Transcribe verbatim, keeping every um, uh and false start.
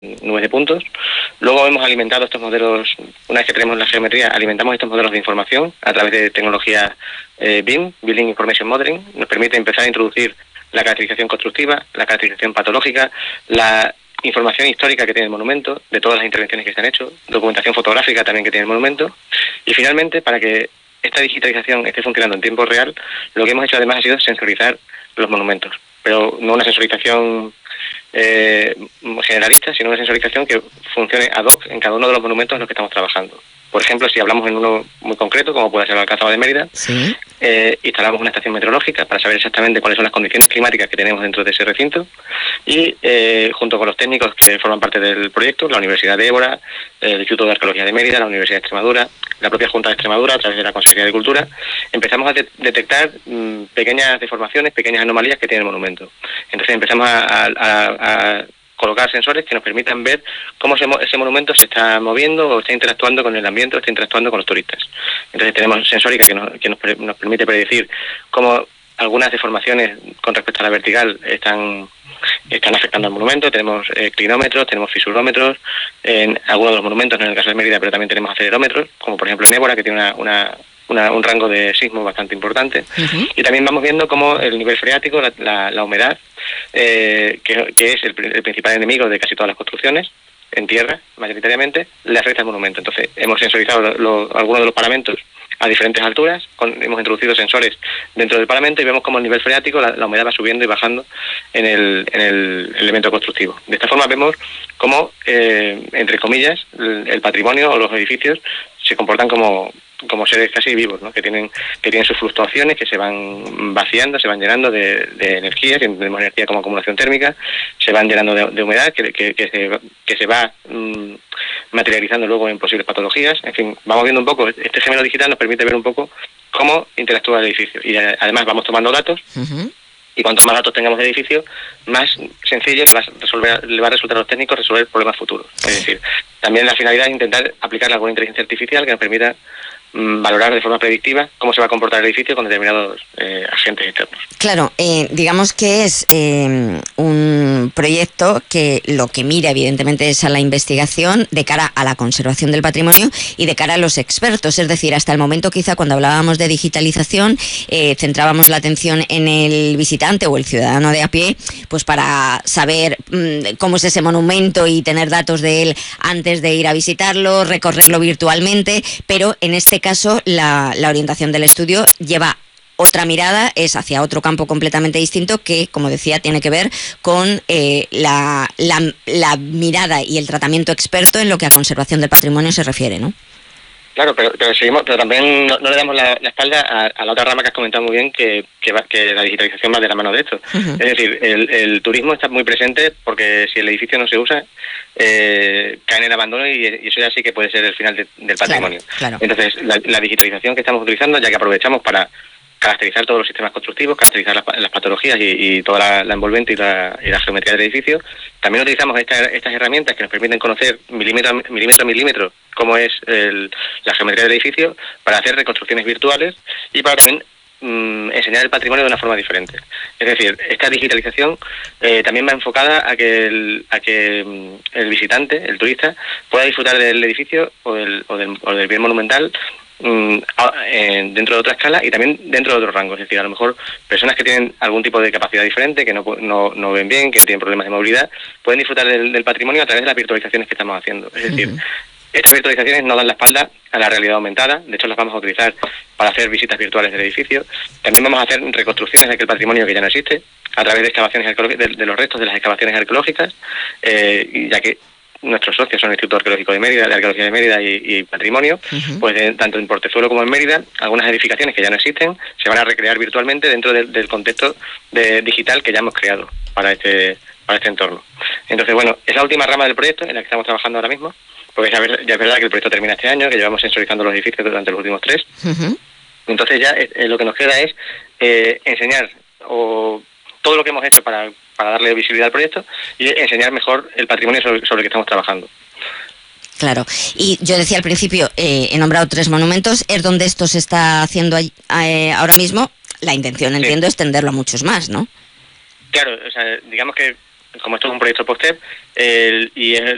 nubes de puntos. Luego hemos alimentado estos modelos, una vez que tenemos la geometría, alimentamos estos modelos de información a través de tecnología eh, B I M, Building Information Modeling. Nos permite empezar a introducir la caracterización constructiva, la caracterización patológica, la información histórica que tiene el monumento, de todas las intervenciones que se han hecho, documentación fotográfica también que tiene el monumento. Y finalmente, para que esta digitalización esté funcionando en tiempo real, lo que hemos hecho además ha sido sensorizar los monumentos, pero no una sensorización eh, generalista, sino una sensorización que funcione ad hoc en cada uno de los monumentos en los que estamos trabajando. Por ejemplo, si hablamos en uno muy concreto, como puede ser el Alcázar de Mérida, ¿sí? eh, instalamos una estación meteorológica para saber exactamente cuáles son las condiciones climáticas que tenemos dentro de ese recinto y, eh, junto con los técnicos que forman parte del proyecto, la Universidad de Évora, el Instituto de Arqueología de Mérida, la Universidad de Extremadura, la propia Junta de Extremadura, a través de la Consejería de Cultura, empezamos a de detectar mmm, pequeñas deformaciones, pequeñas anomalías que tiene el monumento. Entonces empezamos a, a, a, a colocar sensores que nos permitan ver cómo ese, ese monumento se está moviendo o está interactuando con el ambiente o está interactuando con los turistas. Entonces tenemos sensórica que nos, que nos, nos permite predecir cómo algunas deformaciones con respecto a la vertical están, están afectando al monumento. Tenemos eh, clinómetros, tenemos fisurómetros en algunos de los monumentos, no en el caso de Mérida, pero también tenemos acelerómetros, como por ejemplo en Évora, que tiene una... una Una, un rango de sismo bastante importante. Uh-huh. Y también vamos viendo cómo el nivel freático, la, la, la humedad, eh, que, que es el, el principal enemigo de casi todas las construcciones, en tierra mayoritariamente, le afecta al monumento. Entonces hemos sensorizado lo, lo, algunos de los paramentos a diferentes alturas, con, hemos introducido sensores dentro del paramento y vemos cómo el nivel freático, la, la humedad va subiendo y bajando en el, en el elemento constructivo. De esta forma vemos cómo, eh, entre comillas, el, el patrimonio o los edificios se comportan como como seres casi vivos, ¿no? que tienen que tienen sus fluctuaciones, que se van vaciando, se van llenando de, de energía, que tenemos energía como acumulación térmica, se van llenando de, de humedad, que, que, que, se, que se va mmm, materializando luego en posibles patologías. En fin, vamos viendo un poco, este gemelo digital nos permite ver un poco cómo interactúa el edificio y además vamos tomando datos. Uh-huh. Y cuanto más datos tengamos de edificio, más sencillo le va, a resolver, le va a resultar a los técnicos resolver problemas futuros. Es decir, también la finalidad es intentar aplicar alguna inteligencia artificial que nos permita valorar de forma predictiva cómo se va a comportar el edificio con determinados eh, agentes externos. Claro, eh, digamos que es eh, un proyecto que lo que mira evidentemente es a la investigación de cara a la conservación del patrimonio y de cara a los expertos, es decir, hasta el momento quizá cuando hablábamos de digitalización eh, centrábamos la atención en el visitante o el ciudadano de a pie, pues para saber mmm, cómo es ese monumento y tener datos de él antes de ir a visitarlo, recorrerlo virtualmente, pero en este caso la, la orientación del estudio lleva otra mirada, es hacia otro campo completamente distinto que, como decía, tiene que ver con eh, la, la, la mirada y el tratamiento experto en lo que a conservación del patrimonio se refiere, ¿no? Claro, pero, pero seguimos, pero también no, no le damos la, la espalda a, a la otra rama que has comentado muy bien, que, que, va, que la digitalización va de la mano de esto. Uh-huh. Es decir, el, el turismo está muy presente porque si el edificio no se usa, eh, cae en el abandono y, y eso ya sí que puede ser el final de, del patrimonio. Claro, claro. Entonces, la, la digitalización que estamos utilizando, ya que aprovechamos para caracterizar todos los sistemas constructivos, caracterizar las, las patologías y, y toda la, la envolvente y la, y la geometría del edificio. También utilizamos esta, estas herramientas que nos permiten conocer milímetro, milímetro a milímetro cómo es el, la geometría del edificio para hacer reconstrucciones virtuales y para también mmm, enseñar el patrimonio de una forma diferente. Es decir, esta digitalización eh, también va enfocada a que, el, a que mmm, el visitante, el turista, pueda disfrutar del edificio o del, o del, o del bien monumental dentro de otra escala y también dentro de otros rangos. Es decir, a lo mejor personas que tienen algún tipo de capacidad diferente, que no, no, no ven bien, que tienen problemas de movilidad, pueden disfrutar del, del patrimonio a través de las virtualizaciones que estamos haciendo. Es decir, uh-huh. estas virtualizaciones no dan la espalda a la realidad aumentada, de hecho las vamos a utilizar para hacer visitas virtuales del edificio. También vamos a hacer reconstrucciones de aquel patrimonio que ya no existe a través de excavaciones arqueológicas, de, de los restos de las excavaciones arqueológicas, eh, ya que nuestros socios son el Instituto Arqueológico de Mérida, de Arqueología de Mérida y, y Patrimonio, uh-huh. pues de, tanto en Portezuelo como en Mérida, algunas edificaciones que ya no existen se van a recrear virtualmente dentro de, del contexto de, digital que ya hemos creado para este para este entorno. Entonces, bueno, es la última rama del proyecto en la que estamos trabajando ahora mismo, porque ya, ya es verdad que el proyecto termina este año, que llevamos sensorizando los edificios durante los últimos tres. Uh-huh. Entonces ya eh, lo que nos queda es eh, enseñar o todo lo que hemos hecho para, para darle visibilidad al proyecto y enseñar mejor el patrimonio sobre, sobre el que estamos trabajando. Claro, y yo decía al principio, eh, he nombrado tres monumentos, es donde esto se está haciendo eh, ahora mismo, la intención, entiendo, sí. es extenderlo a muchos más, ¿no? Claro, o sea, digamos que como esto es un proyecto post-E P eh, y es